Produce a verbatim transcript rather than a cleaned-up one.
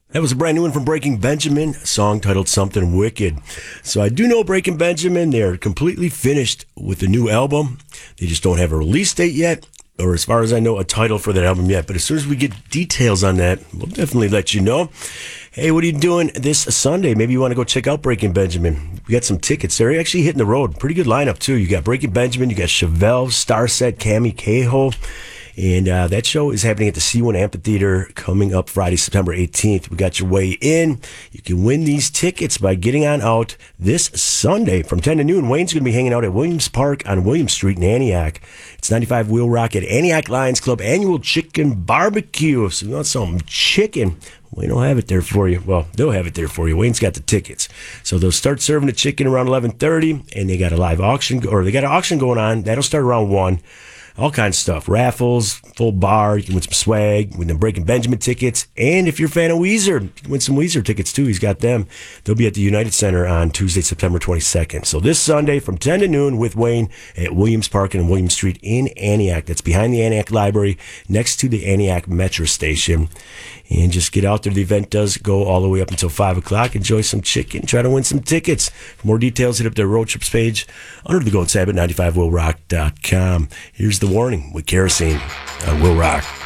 That was a brand new one from Breaking Benjamin, a song titled Something Wicked. So I do know Breaking Benjamin, they're completely finished with the new album. They just don't have a release date yet, or as far as I know, a title for that album yet. But as soon as we get details on that, we'll definitely let you know. Hey, what are you doing this Sunday? Maybe you want to go check out Breaking Benjamin. We got some tickets. They're actually hitting the road. Pretty good lineup, too. You got Breaking Benjamin, you got Chevelle, Starset, Cammy Cahill. And uh, that show is happening at the C one Amphitheater coming up Friday, September eighteenth. We got your way in. You can win these tickets by getting on out this Sunday from ten to noon. Wayne's going to be hanging out at Williams Park on Williams Street in Antioch. It's ninety-five Wheel Rock at Antioch Lions Club annual chicken barbecue. So you want some chicken, Wayne will have it there for you. Well, they'll have it there for you. Wayne's got the tickets. So they'll start serving the chicken around eleven thirty, and they got a live auction, or they got an auction going on. That'll start around one. All kinds of stuff. Raffles, full bar. You can win some swag, win them Breaking Benjamin tickets. And if you're a fan of Weezer, you can win some Weezer tickets too. He's got them. They'll be at the United Center on Tuesday, September twenty-second. So this Sunday from ten to noon with Wayne at Williams Park and Williams Street in Antioch. That's behind the Antioch Library, next to the Antioch Metro Station. And just get out there. The event does go all the way up until five o'clock. Enjoy some chicken. Try to win some tickets. For more details, hit up their road trips page under the Gold Sabbath, ninety-five will rock dot com. Here's the warning with kerosene on Will Rock.